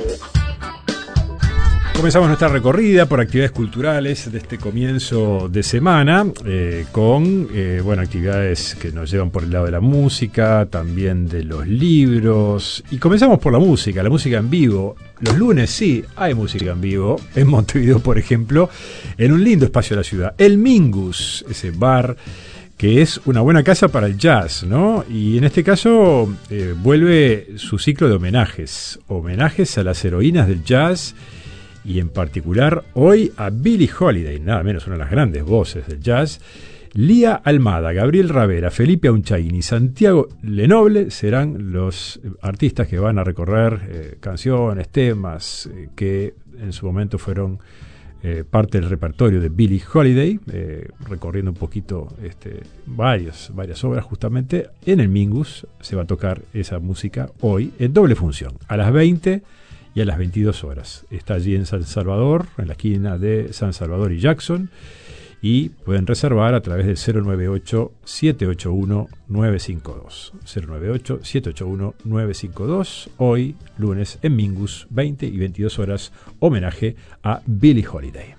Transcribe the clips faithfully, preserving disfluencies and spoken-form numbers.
Comenzamos nuestra recorrida por actividades culturales de este comienzo de semana, eh, con eh, bueno, actividades que nos llevan por el lado de la música, también de los libros. Y comenzamos por la música, la música en vivo. Los lunes sí, hay música en vivo, en Montevideo, por ejemplo, en un lindo espacio de la ciudad. El Mingus, ese bar que es una buena casa para el jazz, ¿no? Y en este caso eh, vuelve su ciclo de homenajes, homenajes a las heroínas del jazz, y en particular hoy a Billie Holiday, nada menos una de las grandes voces del jazz. Lía Almada, Gabriel Ravera, Felipe Auchain y Santiago Lenoble serán los artistas que van a recorrer eh, canciones, temas eh, que en su momento fueron eh, parte del repertorio de Billie Holiday, eh, recorriendo un poquito este, varios, varias obras justamente. En el Mingus se va a tocar esa música hoy en doble función, a las veinte y a las veintidós horas. Está allí en San Salvador, en la esquina de San Salvador y Jackson, y pueden reservar a través del cero nueve ocho, siete ocho uno, nueve cinco dos. cero nueve ocho, siete ocho uno, nueve cinco dos. Hoy, lunes, en Mingus, veinte y veintidós horas, homenaje a Billie Holiday.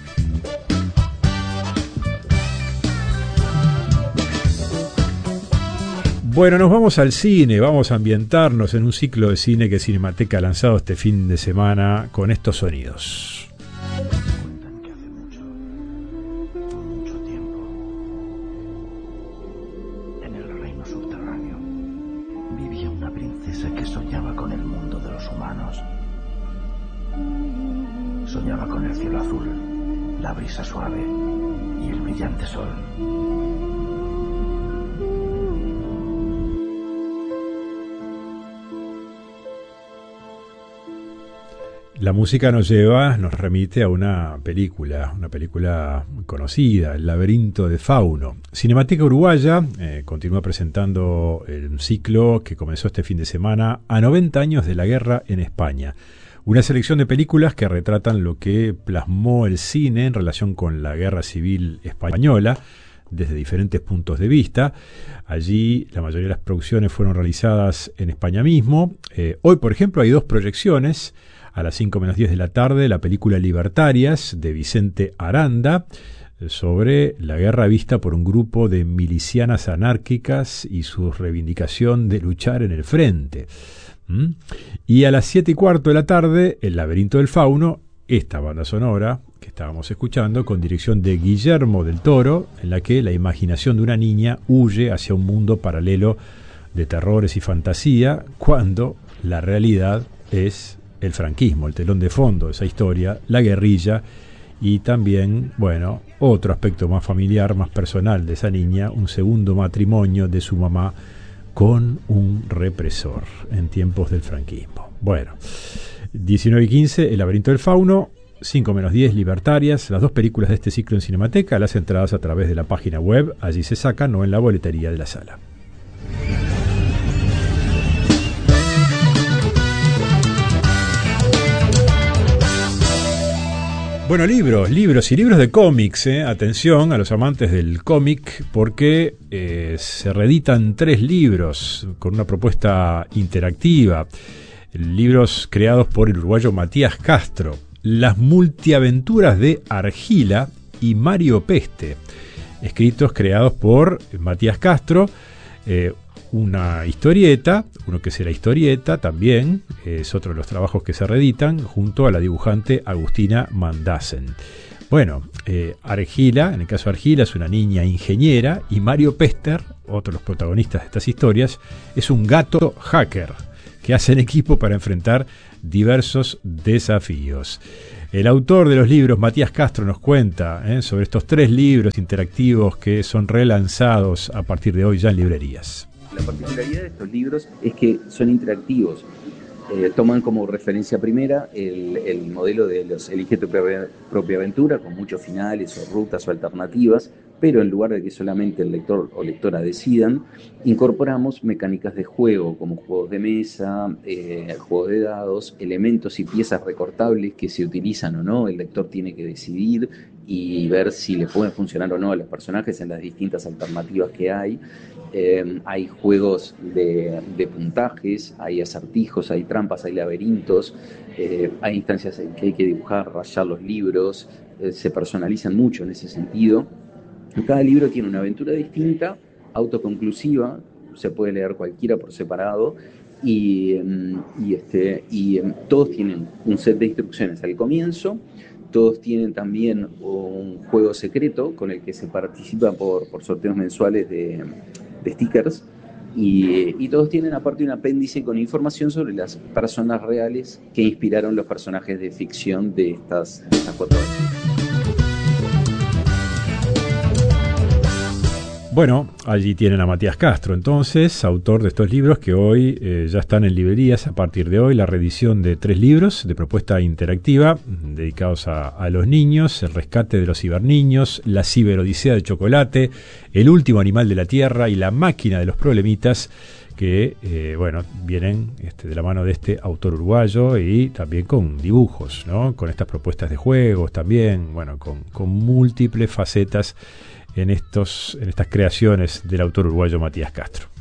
Bueno, nos vamos al cine, vamos a ambientarnos en un ciclo de cine que Cinemateca ha lanzado este fin de semana con estos sonidos. Cuentan que hace mucho, mucho tiempo, en el reino subterráneo, vivía una princesa que soñaba con el mundo de los humanos. Soñaba con el cielo azul, la brisa suave y el brillante sol. La música nos lleva, nos remite a una película, una película conocida, El laberinto de Fauno. Cinemateca Uruguaya eh, continúa presentando el ciclo que comenzó este fin de semana a noventa años de la guerra en España. Una selección de películas que retratan lo que plasmó el cine en relación con la guerra civil española, desde diferentes puntos de vista. Allí la mayoría de las producciones fueron realizadas en España mismo. Eh, hoy, por ejemplo, hay dos proyecciones. A las cinco menos diez de la tarde, la película Libertarias, de Vicente Aranda, sobre la guerra vista por un grupo de milicianas anárquicas y su reivindicación de luchar en el frente. ¿Mm? Y a las siete y cuarto de la tarde, El laberinto del Fauno, esta banda sonora que estábamos escuchando, con dirección de Guillermo del Toro, en la que la imaginación de una niña huye hacia un mundo paralelo de terrores y fantasía, cuando la realidad es el franquismo, el telón de fondo de esa historia, la guerrilla y también, bueno, otro aspecto más familiar, más personal de esa niña, un segundo matrimonio de su mamá con un represor en tiempos del franquismo. Bueno, diecinueve y quince, El laberinto del Fauno, cinco menos diez, Libertarias, las dos películas de este ciclo en Cinemateca, las entradas a través de la página web, allí se sacan o en la boletería de la sala. Bueno, libros, libros y libros de cómics, eh. Atención a los amantes del cómic, porque eh, se reeditan tres libros con una propuesta interactiva. Libros creados por el uruguayo Matías Castro. Las multiaventuras de Argila y Mario Peste. Escritos, creados por Matías Castro. Eh, una historieta, uno que será historieta también, es otro de los trabajos que se reeditan, junto a la dibujante Agustina Mandasen. Bueno, eh, Argila, en el caso de Argila, es una niña ingeniera, y Mario Pester, otro de los protagonistas de estas historias, es un gato hacker que hace en equipo para enfrentar diversos desafíos. El autor de los libros, Matías Castro, nos cuenta eh, sobre estos tres libros interactivos que son relanzados a partir de hoy ya en librerías. La particularidad de estos libros es que son interactivos. Eh, toman como referencia primera el, el modelo de los Elige tu propia, propia aventura, con muchos finales o rutas o alternativas pero en lugar de que solamente el lector o lectora decidan, incorporamos mecánicas de juego, como juegos de mesa, eh, juegos de dados, elementos y piezas recortables que se utilizan o no. El lector tiene que decidir y ver si le pueden funcionar o no a los personajes en las distintas alternativas que hay. Eh, hay juegos de, de puntajes, hay acertijos, hay trampas, hay laberintos, eh, hay instancias en que hay que dibujar, rayar los libros, eh, se personalizan mucho en ese sentido. Cada libro tiene una aventura distinta, autoconclusiva, se puede leer cualquiera por separado y, y, este, y todos tienen un set de instrucciones al comienzo, todos tienen también un juego secreto con el que se participa por, por sorteos mensuales de, de stickers y, y todos tienen aparte un apéndice con información sobre las personas reales que inspiraron los personajes de ficción de estas, de estas cuatro aventuras. Bueno, allí tienen a Matías Castro, entonces, autor de estos libros que hoy eh, ya están en librerías a partir de hoy, la reedición de tres libros de propuesta interactiva dedicados a, a los niños, El rescate de los ciberniños, La ciberodisea de chocolate, El último animal de la tierra y La máquina de los problemitas, que, eh, bueno, vienen este, de la mano de este autor uruguayo y también con dibujos, ¿no? Con estas propuestas de juegos también, bueno, con, con múltiples facetas en estos en estas creaciones del autor uruguayo Matías Castro.